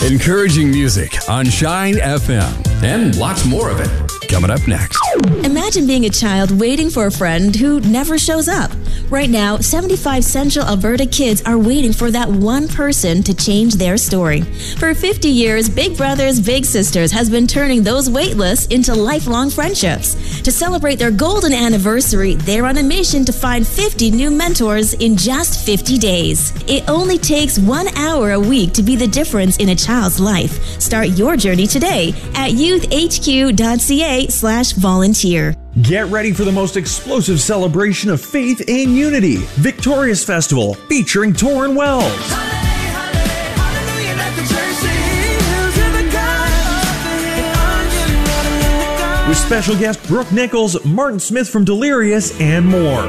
Encouraging music on Shine FM. And lots more of it coming up next. Imagine being a child waiting for a friend who never shows up. Right now, 75 Central Alberta kids are waiting for that one person to change their story. For 50 years, Big Brothers Big Sisters has been turning those wait lists into lifelong friendships. To celebrate their golden anniversary, they're on a mission to find 50 new mentors in just 50 days. It only takes 1 hour a week to be the difference in a child's life. Start your journey today at youthhq.ca/volunteer. Get ready for the most explosive celebration of faith and unity. Victorious Festival featuring Torrin Wells. With special guest Brooke Nichols, Martin Smith from Delirious, and more.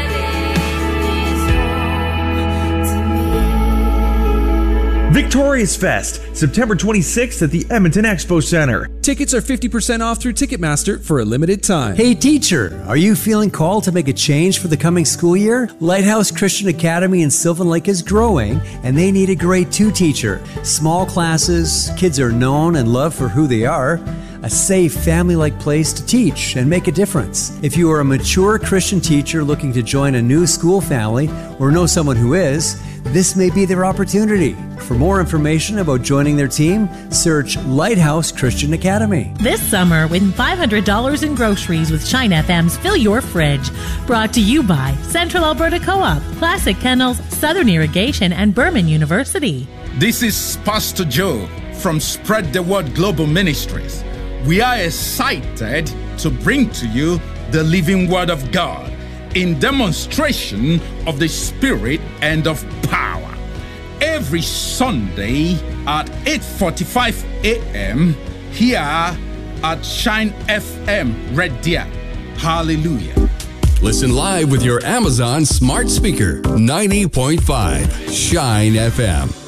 Victorious Fest, September 26th at the Edmonton Expo Center. Tickets are 50% off through Ticketmaster for a limited time. Hey teacher, are you feeling called to make a change for the coming school year? Lighthouse Christian Academy in Sylvan Lake is growing, and they need a grade 2 teacher. Small classes, kids are known and loved for who they are. A safe, family-like place to teach and make a difference. If you are a mature Christian teacher looking to join a new school family or know someone who is, this may be their opportunity. For more information about joining their team, search Lighthouse Christian Academy. This summer, win $500 in groceries with Shine FM's Fill Your Fridge. Brought to you by Central Alberta Co-op, Classic Kennels, Southern Irrigation, and Berman University. This is Pastor Joe from Spread the Word Global Ministries. We are excited to bring to you the living Word of God in demonstration of the Spirit and of power. Every Sunday at 8:45 a.m. here at Shine FM Red Deer. Hallelujah. Listen live with your Amazon smart speaker. 90.5 Shine FM.